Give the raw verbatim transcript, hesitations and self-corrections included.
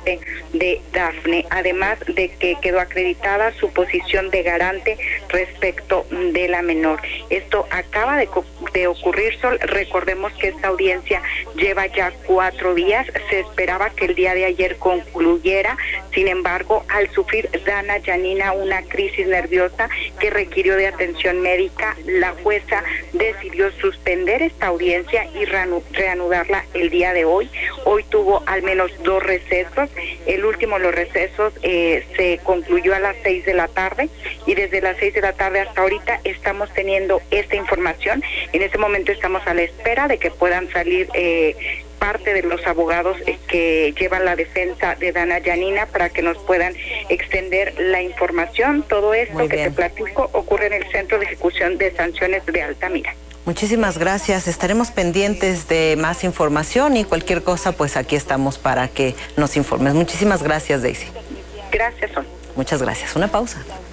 parte de Dafne, además de que quedó acreditada su posición de garante respecto de la menor. Esto acaba de, de ocurrir, Sol. Recordemos que esta audiencia lleva ya cuatro días, se esperaba que el día de ayer concluyera, sin embargo, al sufrir Dana Yanina una crisis nerviosa que requirió de atención médica, la jueza decidió suspender esta audiencia y reanudarla el día de hoy. Hoy tuvo al menos dos recesos, el último, los recesos, eh, se concluyó a las seis de la tarde y desde las seis de la tarde hasta ahorita estamos teniendo esta información. En este momento estamos a la espera de que puedan salir eh, parte de los abogados eh, que llevan la defensa de Dana Yanina para que nos puedan extender la información. Todo esto que te platico ocurre en el Centro de Ejecución de Sanciones de Altamira. Muchísimas gracias. Estaremos pendientes de más información y cualquier cosa, pues aquí estamos para que nos informes. Muchísimas gracias, Daisy. Gracias, Sol. Muchas gracias. Una pausa.